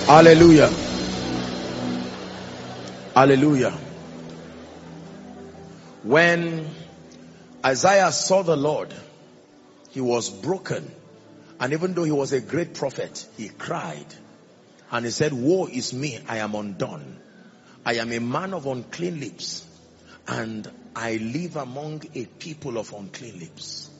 Hallelujah. Hallelujah. When Isaiah saw the Lord, he was broken. And even though he was a great prophet, he cried. And he said, woe is me, I am undone. I am a man of unclean lips. And I live among a people of unclean lips.